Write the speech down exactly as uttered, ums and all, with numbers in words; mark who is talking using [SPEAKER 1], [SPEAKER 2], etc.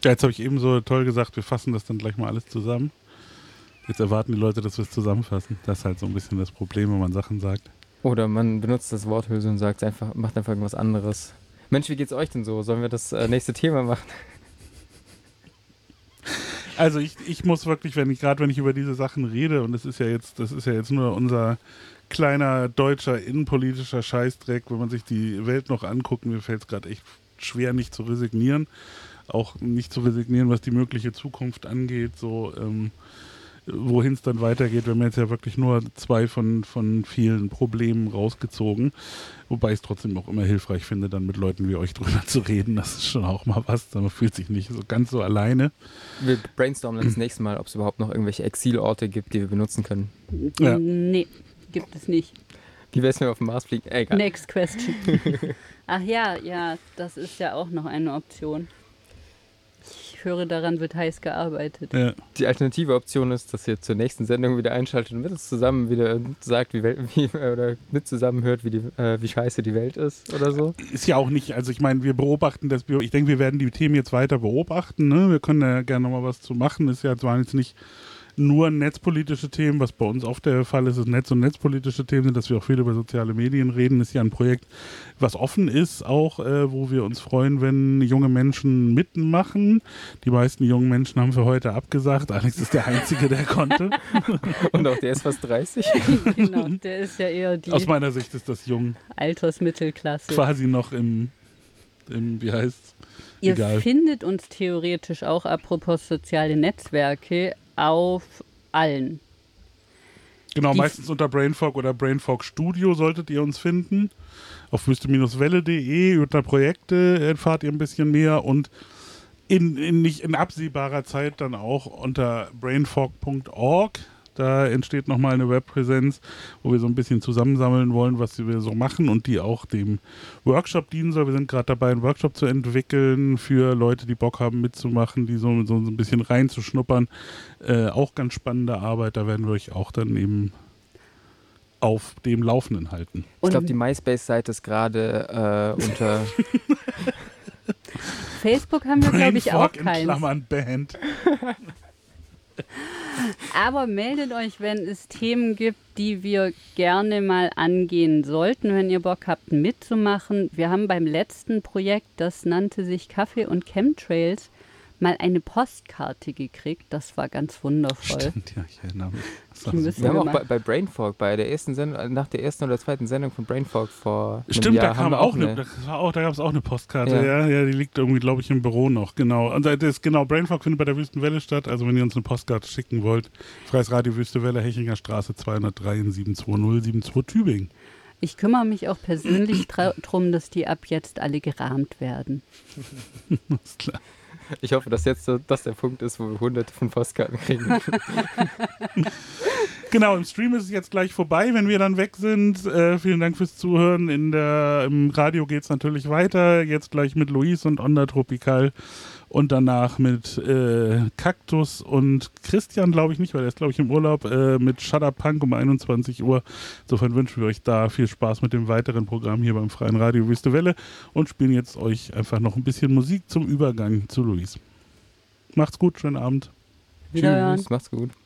[SPEAKER 1] Ja, jetzt habe ich eben so toll gesagt, wir fassen das dann gleich mal alles zusammen. Jetzt erwarten die Leute, dass wir es zusammenfassen. Das ist halt so ein bisschen das Problem, wenn man Sachen sagt.
[SPEAKER 2] Oder man benutzt das Worthülse und sagt einfach, macht einfach irgendwas anderes. Mensch, wie geht's euch denn so? Sollen wir das äh, nächste Thema machen?
[SPEAKER 1] Also ich, ich muss wirklich, wenn ich gerade wenn ich über diese Sachen rede, und das ist ja jetzt, das ist ja jetzt nur unser kleiner deutscher innenpolitischer Scheißdreck, wenn man sich die Welt noch anguckt, mir fällt es gerade echt schwer, nicht zu resignieren. Auch nicht zu resignieren, was die mögliche Zukunft angeht, so ähm, wohin es dann weitergeht. Wir haben jetzt ja wirklich nur zwei von, von vielen Problemen rausgezogen. Wobei ich es trotzdem auch immer hilfreich finde, dann mit Leuten wie euch drüber zu reden. Das ist schon auch mal was. Man fühlt sich nicht so ganz so alleine.
[SPEAKER 2] Wir brainstormen das nächste Mal, ob es überhaupt noch irgendwelche Exilorte gibt, die wir benutzen können.
[SPEAKER 1] Ja.
[SPEAKER 3] Nee, gibt es nicht.
[SPEAKER 2] Wie wär's, wenn wir auf den Mars fliegen? Äh, egal.
[SPEAKER 3] Next question. Ach ja, ja, das ist ja auch noch eine Option. Ich höre, daran wird heiß gearbeitet.
[SPEAKER 1] Ja.
[SPEAKER 2] Die alternative Option ist, dass ihr zur nächsten Sendung wieder einschaltet und mit uns zusammen wieder sagt, wie, Welt, wie oder mit zusammen hört, wie, die, äh, wie scheiße die Welt ist oder so.
[SPEAKER 1] Ist ja auch nicht, also ich meine, wir beobachten das, ich denke, wir werden die Themen jetzt weiter beobachten, ne? Wir können da ja gerne nochmal was zu machen, ist ja zwar jetzt nicht nur netzpolitische Themen, was bei uns oft der Fall ist, dass Netz- und netzpolitische Themen sind, dass wir auch viel über soziale Medien reden, ist ja ein Projekt, was offen ist, auch äh, wo wir uns freuen, wenn junge Menschen mitmachen. Die meisten jungen Menschen haben für heute abgesagt, Alex ist der Einzige, der konnte.
[SPEAKER 2] Und auch der ist fast dreißig.
[SPEAKER 3] Genau, der ist ja eher die
[SPEAKER 1] Aus meiner Sicht ist das jung.
[SPEAKER 3] Altersmittelklasse.
[SPEAKER 1] Quasi noch im, im wie heißt's?
[SPEAKER 3] Ihr
[SPEAKER 1] Egal.
[SPEAKER 3] findet uns theoretisch auch, apropos soziale Netzwerke, auf allen.
[SPEAKER 1] Genau,
[SPEAKER 3] Die
[SPEAKER 1] meistens unter Brainfog oder Brainfog Studio solltet ihr uns finden. Auf wüste welle punkt de unter Projekte erfahrt ihr ein bisschen mehr und in, in nicht in absehbarer Zeit dann auch unter brainfog punkt org. Da entsteht nochmal eine Webpräsenz, wo wir so ein bisschen zusammensammeln wollen, was wir so machen und die auch dem Workshop dienen soll. Wir sind gerade dabei, einen Workshop zu entwickeln für Leute, die Bock haben mitzumachen, die so, so ein bisschen reinzuschnuppern. Äh, auch ganz spannende Arbeit, da werden wir euch auch dann eben auf dem Laufenden halten.
[SPEAKER 2] Ich glaube, die MySpace-Seite ist gerade äh, unter...
[SPEAKER 3] Facebook haben wir, glaube ich, auch
[SPEAKER 1] Brainfog in
[SPEAKER 3] keins.
[SPEAKER 1] Klammern Band.
[SPEAKER 3] Aber meldet euch, wenn es Themen gibt, die wir gerne mal angehen sollten, wenn ihr Bock habt mitzumachen. Wir haben beim letzten Projekt, das nannte sich Kaffee und Chemtrails, mal eine Postkarte gekriegt. Das war ganz wundervoll.
[SPEAKER 1] Stimmt, ja, ich erinnere mich.
[SPEAKER 3] Die müssen
[SPEAKER 2] Wir haben
[SPEAKER 3] wir
[SPEAKER 2] auch
[SPEAKER 3] mal-
[SPEAKER 2] bei, bei Brainfog, bei der ersten Sendung, nach der ersten oder zweiten Sendung von Brainfog vor einem
[SPEAKER 1] Stimmt,
[SPEAKER 2] Jahr,
[SPEAKER 1] da
[SPEAKER 2] haben
[SPEAKER 1] kam
[SPEAKER 2] wir
[SPEAKER 1] auch
[SPEAKER 2] eine.
[SPEAKER 1] eine, das war auch, da gab es auch eine Postkarte,
[SPEAKER 2] Ja.
[SPEAKER 1] ja. ja, die liegt irgendwie, glaube ich, im Büro noch, genau. Und das ist, genau, Brainfog findet bei der Wüstenwelle statt, also wenn ihr uns eine Postkarte schicken wollt, Freies Radio Wüstewelle, Hechinger Straße zweihundertdrei in sieben zwei null sieben zwei Tübingen.
[SPEAKER 3] Ich kümmere mich auch persönlich darum, dass die ab jetzt alle gerahmt werden.
[SPEAKER 1] Alles klar.
[SPEAKER 2] Ich hoffe, dass jetzt so, das der Punkt ist, wo wir hunderte von Postkarten kriegen.
[SPEAKER 1] Genau, im Stream ist es jetzt gleich vorbei, wenn wir dann weg sind. Äh, vielen Dank fürs Zuhören. In der, im Radio geht es natürlich weiter. Jetzt gleich mit Luis und Onda Tropical und danach mit äh, Kaktus und Christian, glaube ich nicht, weil er ist, glaube ich, im Urlaub, äh, mit Shudder Punk um einundzwanzig Uhr. Insofern wünschen wir euch da viel Spaß mit dem weiteren Programm hier beim Freien Radio Wüste Welle und spielen jetzt euch einfach noch ein bisschen Musik zum Übergang zu Luis. Macht's gut, schönen Abend.
[SPEAKER 3] Wiederhören.
[SPEAKER 2] Tschüss, macht's gut.